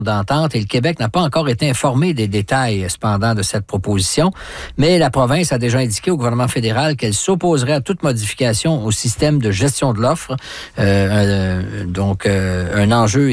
d'entente et le Québec n'a pas encore été informé des détails, cependant, de cette proposition. Mais la province a déjà indiqué au gouvernement fédéral qu'elle s'opposerait à toute modification au système de gestion de l'offre. Donc, un enjeu